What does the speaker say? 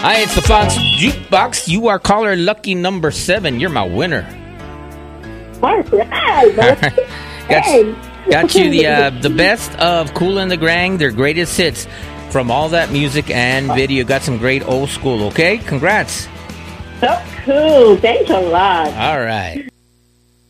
Hi, it's the Fox Jukebox. You are caller lucky number 7. You're my winner. Got you the best of Kool and the Gang, their greatest hits from all that music and video. Got some great old school, okay? Congrats. So cool. Thanks a lot. All right.